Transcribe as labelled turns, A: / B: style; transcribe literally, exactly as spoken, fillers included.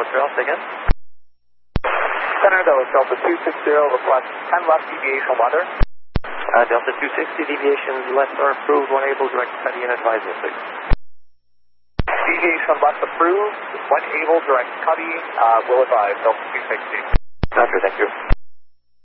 A: Montreal, say again.
B: Center, that was Delta two sixty, request ten left deviation weather.
A: Uh, Delta two sixty, deviations left are approved, when able, direct cutty and advisement, please.
B: Deviation left approved, when able, direct cutty, uh, will advise, Delta two sixty.
A: Roger, thank you.